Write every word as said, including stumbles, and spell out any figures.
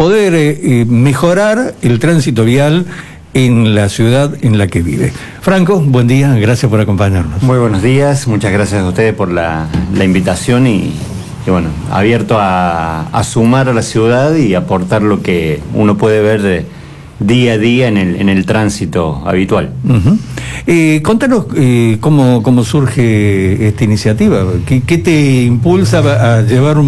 poder eh, mejorar el tránsito vial en la ciudad en la que vive. Franco, buen día, gracias por acompañarnos. Muy buenos días, muchas gracias a ustedes por la, la invitación y, y bueno, abierto a, a sumar a la ciudad y aportar lo que uno puede ver de, día a día en el, en el tránsito habitual. Uh-huh. eh, contanos eh, cómo, cómo surge esta iniciativa, ¿Qué, qué te impulsa a llevar un